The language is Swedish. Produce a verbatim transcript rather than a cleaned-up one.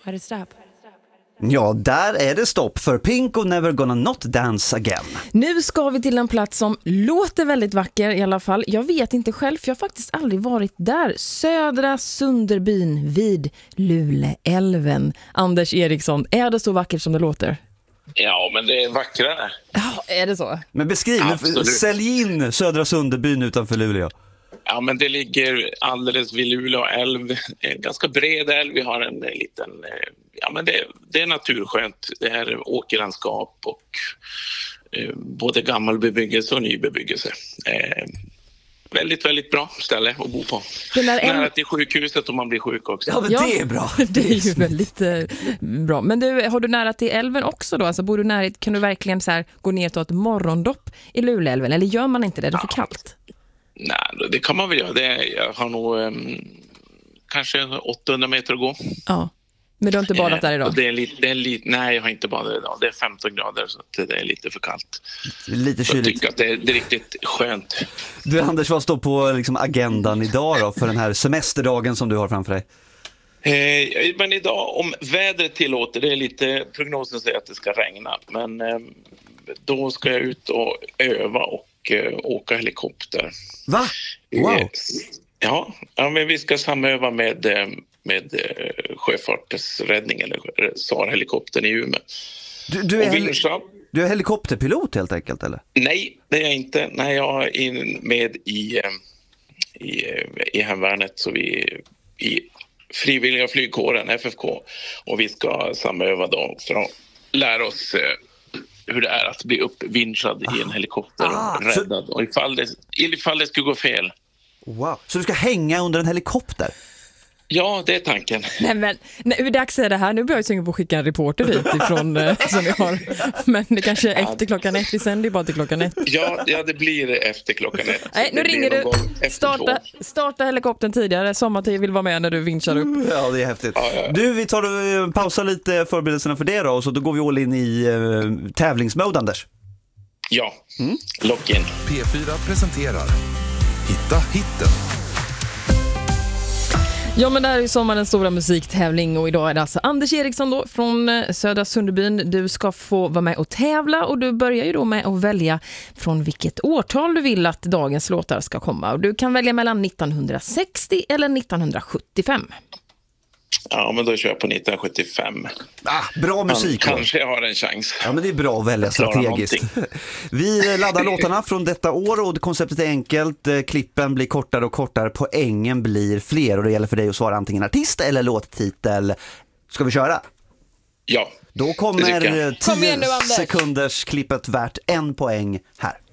Har det stopp? Ja, där är det stopp för Pink och Never Gonna Not Dance Again. Nu ska vi till en plats som låter väldigt vacker i alla fall. Jag vet inte själv, för jag har faktiskt aldrig varit där. Södra Sunderbyn vid Luleälven. Anders Eriksson, är det så vackert som det låter? Ja, men det är vackrare. Ja, är det så? Men beskriv, Absolut. sälj in Södra Sunderbyn utanför Luleå. Ja, men det ligger alldeles vid Luleå älv. En ganska bred älv. Vi har en liten... Ja, men det, det är naturskönt. Det är åkerlandskap och eh, både gammal bebyggelse och ny bebyggelse. Eh, väldigt, väldigt bra ställe att bo på. Nära en... till sjukhuset om man blir sjuk också. Ja, men ja, det är bra. Det är ju väldigt eh, bra. Men du, har du nära till älven också då? Alltså bor du nära, kan du verkligen så här gå ner och ta ett morgondopp i Luleälven? Eller gör man inte det? Det är för kallt. Nej, det kan man väl göra. Det, jag har nog um, kanske åttahundra meter att gå. Ja, men du har inte badat där idag? Eh, det är lite, det är lite, nej, jag har inte badat idag. Det är femton grader så det är lite för kallt. Lite så jag kyligt. tycker att det är, det är riktigt skönt. Du Anders, vad står på liksom agendan idag då för den här semesterdagen som du har framför dig? Eh, men idag, om vädret tillåter, det är lite, prognosen säger att det ska regna. Men eh, då ska jag ut och öva och eh, åka helikopter. Va? Wow. Eh, ja, ja, men vi ska samöva med, eh, med eh, sjöfartsräddning eller S A R-helikoptern i Umeå. Du, du, är och hel- Vinsa, du är helikopterpilot helt enkelt, eller? nej, det är jag inte. Nej, jag är in med i, eh, i, i hemvärnet, så vi i frivilliga flygkåren, F F K, och vi ska samöva då för att lära oss eh, hur det är att bli uppvinschad ah. i en helikopter och ah, räddad. så... Och ifall det, ifall det skulle gå fel. Wow. Så du ska hänga under en helikopter? Ja, det är tanken. Nej, men nej, hur dags är det här? Nu börjar jag sugen på att skicka en reporter dit ifrån eh, som vi har. Men det kanske är efter klockan ett. Vi sänder ju bara till klockan ett. Ja, ja, det blir efter klockan ett. Nej, nu det ringer du. Starta, starta helikoptern tidigare. Sommartid vill vara med när du vinschar upp. Ja, det är häftigt. Ja, ja. Du, vi tar och pausar lite förberedelserna för det då. Och så då går vi all in i uh, tävlingsmode, Anders. Ja, mm. lock in. P fyra presenterar Hitta hitten. Ja, men det här är ju sommarens stora musiktävling och idag är det alltså Anders Eriksson då från Södra Sunderbyn. Du ska få vara med och tävla och du börjar ju då med att välja från vilket årtal du vill att dagens låtar ska komma. Och du kan välja mellan nittonhundrasextio eller nittonhundrasjuttiofem. Ja, men då kör jag på nittonhundrasjuttiofem. Ah, bra musik. Man kanske har en chans. Ja, men det är bra att välja strategiskt. Vi laddar låtarna från detta år och konceptet är enkelt. Klippen blir kortare och kortare. Poängen blir fler och det gäller för dig att svara antingen artist eller låttitel. Ska vi köra? Ja. Då kommer Kom igen nu, tio Anders. sekunders klippet värt en poäng här.